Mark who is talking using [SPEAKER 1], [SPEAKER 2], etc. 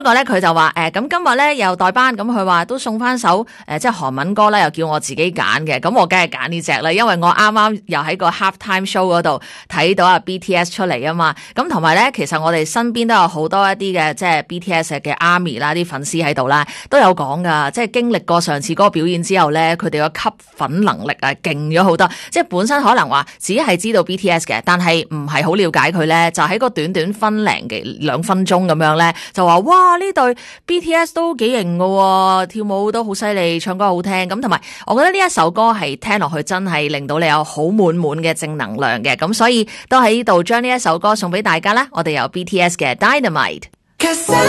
[SPEAKER 1] 不過咧佢就話咁今日咧又代班，咁佢話都送翻首即係韓文歌啦，又叫我自己揀嘅，咁我梗係揀呢隻啦，因為我啱啱又喺個 halftime show 嗰度睇到BTS 出嚟啊嘛，咁同埋咧其實我哋身邊都有好多一啲嘅即係 BTS 嘅 ARMY 啦，啲粉絲喺度啦，都有講噶，即係經歷過上次嗰個表演之後咧，佢哋個吸粉能力啊勁咗好多，即係本身可能話只係知道 BTS 嘅，但係唔係好了解佢咧，就喺個短短分零嘅2分鐘咁樣咧，就話哇呢隊 BTS 都幾型噶，跳舞都好犀利，唱歌好聽，咁同埋我覺得呢一首歌係聽落去真係令到你有好滿滿嘅正能量嘅，咁所以都喺呢度將呢一首歌送俾大家啦，我哋有 BTS 嘅 Dynamite。